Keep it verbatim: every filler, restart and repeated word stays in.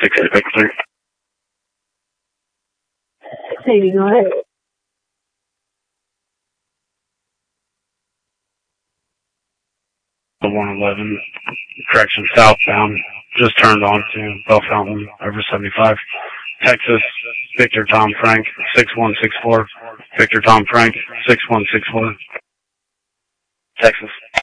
six eight Victor. Hey, go ahead. The one eleven, correction, southbound, just turned on to Bell Fountain, over seventy-five. Texas, Victor Tom Frank, six one six four. Victor Tom Frank, six one six four. Texas.